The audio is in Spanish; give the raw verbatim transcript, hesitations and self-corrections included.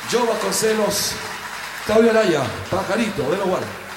Joe Vasconcelos, Claudio Araya, Pajarito, de los guardas.